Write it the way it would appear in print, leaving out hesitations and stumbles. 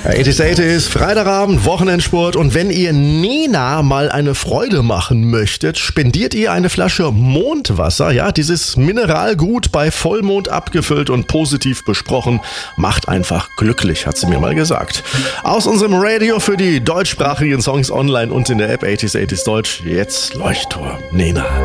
80s, Freitagabend, Wochenendsport, und wenn ihr Nena mal eine Freude machen möchtet, spendiert ihr eine Flasche Mondwasser. Ja, dieses Mineralgut bei Vollmond abgefüllt und positiv besprochen. Macht einfach glücklich, hat sie mir mal gesagt. Aus unserem Radio für die deutschsprachigen Songs online und in der App 80s Deutsch, jetzt Leuchtturm Nena.